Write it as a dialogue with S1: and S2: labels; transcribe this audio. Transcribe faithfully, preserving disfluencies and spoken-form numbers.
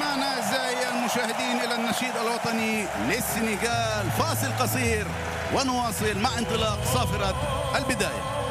S1: استمعنا أعزائي المشاهدين إلى النشيد الوطني للسنغال. فاصل قصير ونواصل مع انطلاق صافرة البداية.